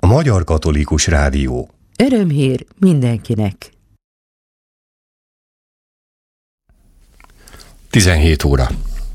A Magyar Katolikus Rádió. Örömhír mindenkinek. 17 óra.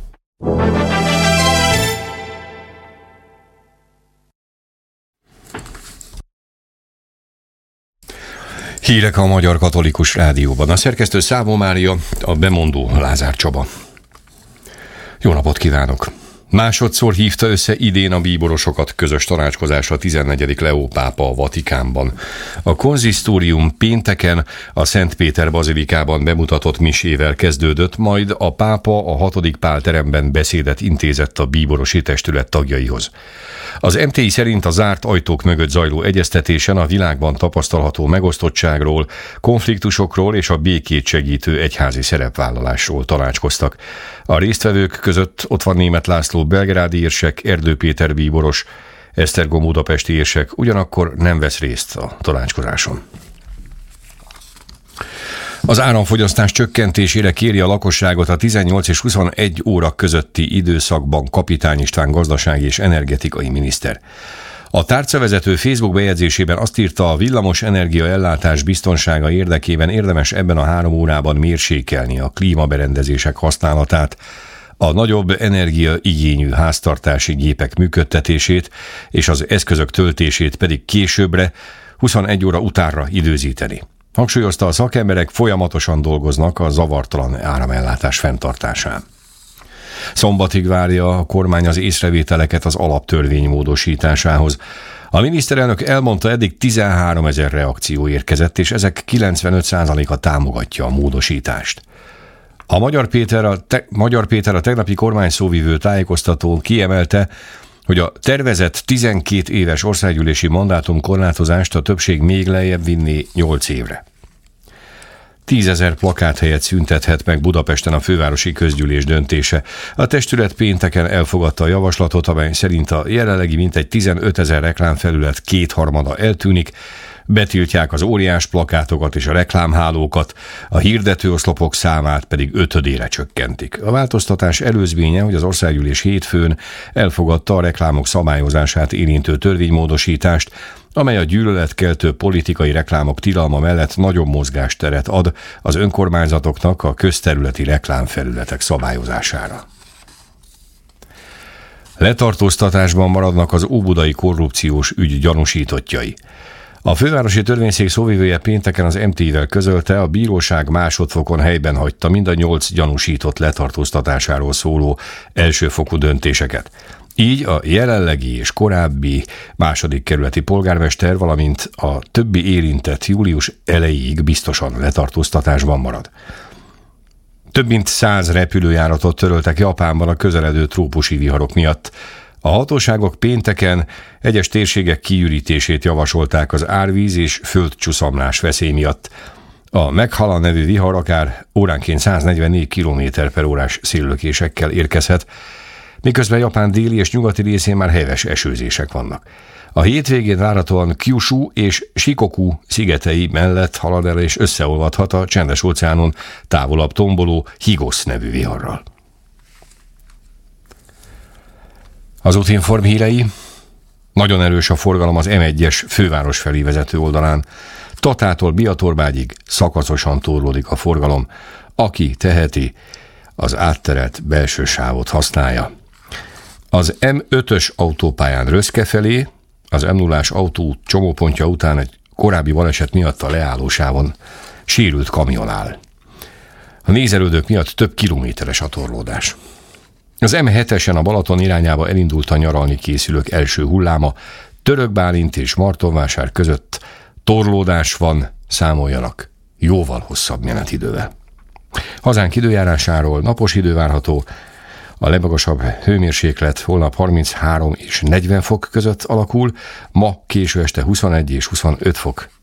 Hírek a Magyar Katolikus Rádióban. A szerkesztő Szávó Mária, a bemondó Lázár Csaba. Jó napot kívánok! Másodszor hívta össze idén a bíborosokat közös tanácskozásra 14. Leó pápa a Vatikánban. A konzisztórium pénteken a Szent Péter bazilikában bemutatott misével kezdődött, majd a pápa a 6. Pál teremben beszédet intézett a bíborosi testület tagjaihoz. Az MTI szerint a zárt ajtók mögött zajló egyeztetésen a világban tapasztalható megosztottságról, konfliktusokról és a békét segítő egyházi szerepvállalásról tanácskoztak. A résztvevők között ott van Németh László belgrádi érsek, Erdő Péter bíboros, Esztergom budapesti érsek, ugyanakkor nem vesz részt a tanácskozáson. Az áramfogyasztás csökkentésére kéri a lakosságot a 18 és 21 óra közötti időszakban Kapitány István gazdasági és energetikai miniszter. A tárcavezető Facebook bejegyzésében azt írta, a villamos energiaellátás biztonsága érdekében érdemes ebben a 3 órában mérsékelni a klímaberendezések használatát, a nagyobb energiaigényű háztartási gépek működtetését és az eszközök töltését pedig későbbre, 21 óra utánra időzíteni. Hangsúlyozta, a szakemberek folyamatosan dolgoznak a zavartalan áramellátás fenntartásán. Szombatig várja a kormány az észrevételeket az alaptörvény módosításához. A miniszterelnök elmondta, eddig 13 000 reakció érkezett, és ezek 95%-a támogatja a módosítást. A Magyar Péter a tegnapi kormányszóvivő tájékoztatón kiemelte, hogy a tervezett 12 éves országgyűlési mandátumkorlátozást a többség még lejjebb vinné 8 évre. 10 000 plakáthelyet szüntethet meg Budapesten a fővárosi közgyűlés döntése. A testület pénteken elfogadta a javaslatot, amely szerint a jelenlegi mintegy 15 000 reklámfelület 2/3 eltűnik, betiltják az óriás plakátokat és a reklámhálókat, a hirdetőoszlopok számát pedig 5-ére csökkentik. A változtatás előzménye, hogy az országgyűlés hétfőn elfogadta a reklámok szabályozását érintő törvénymódosítást, amely a gyűlöletkeltő politikai reklámok tilalma mellett nagyobb mozgásteret ad az önkormányzatoknak a közterületi reklámfelületek szabályozására. Letartóztatásban maradnak az óbudai korrupciós ügy gyanúsítottjai. A fővárosi törvényszék szóvivője pénteken az MT-vel közölte, a bíróság másodfokon helyben hagyta mind a 8 gyanúsított letartóztatásáról szóló elsőfokú döntéseket. Így a jelenlegi és korábbi második kerületi polgármester, valamint a többi érintett július elejéig biztosan letartóztatásban marad. Több mint 100 repülőjáratot töröltek Japánban a közeledő trópusi viharok miatt. A hatóságok pénteken egyes térségek kiürítését javasolták az árvíz és földcsuszamlás veszély miatt. A Meghala nevű vihar akár óránként 144 km/h széllökésekkel érkezhet, miközben Japán déli és nyugati részén már heves esőzések vannak. A hétvégén várhatóan Kyushu és Shikoku szigetei mellett halad el és összeolvadhat a Csendes-óceánon távolabb tomboló Higosz nevű viharral. Az Útinform hírei: nagyon erős a forgalom az M1-es főváros felé vezető oldalán. Tatától Biatorbágyig szakaszosan torlódik a forgalom. Aki teheti, az átterelt belső sávot használja. Az M5-ös autópályán Röszke felé, az M0-ás autóút csomópontja után egy korábbi baleset miatt a leállósávon sérült kamion áll. A nézelődők miatt több kilométeres a torlódás. Az M7-esen a Balaton irányába elindult a nyaralni készülők első hulláma, Törökbálint és Martonvásár között torlódás van, számoljanak jóval hosszabb menetidővel. Hazánk időjárásáról: napos idő várható, a legmagasabb hőmérséklet holnap 33 és 40 fok között alakul, ma késő este 21 és 25 fok